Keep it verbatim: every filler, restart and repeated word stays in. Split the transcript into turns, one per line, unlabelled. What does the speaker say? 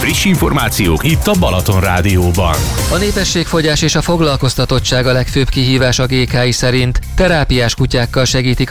Friss információk itt a Balaton Rádióban.
A népességfogyás és a foglalkoztatottság a legfőbb kihívás a gé ká i szerint. Terápiás kutyákkal segítik